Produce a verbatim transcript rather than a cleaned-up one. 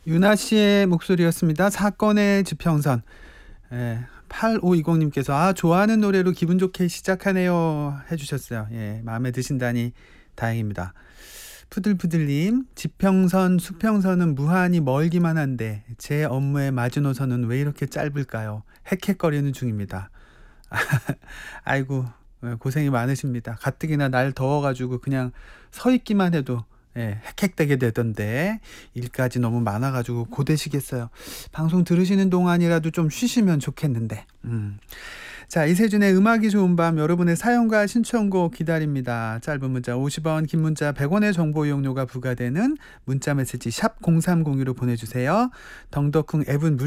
유나 씨의 목소리였습니다. 사건의 지평선. 예, 팔오이공님께서 아 좋아하는 노래로 기분 좋게 시작하네요 해주셨어요. 예, 마음에 드신다니 다행입니다. 푸들푸들님, 지평선 수평선은 무한히 멀기만 한데 제 업무의 마지노선은 왜 이렇게 짧을까요? 헥헥거리는 중입니다. 아이고, 예, 고생이 많으십니다. 가뜩이나 날 더워가지고 그냥 서 있기만 해도 예, 헥헥대게 되던데 일까지 너무 많아가지고 고되시겠어요. 방송 들으시는 동안이라도 좀 쉬시면 좋겠는데. 음. 자, 이세준의 음악이 좋은 밤, 여러분의 사연과 신청곡 기다립니다. 짧은 문자 오십 원, 긴 문자 백 원의 정보 이용료가 부과되는 문자 메시지 샵 공삼공이로 보내주세요. 덩덕쿵 앱은 무료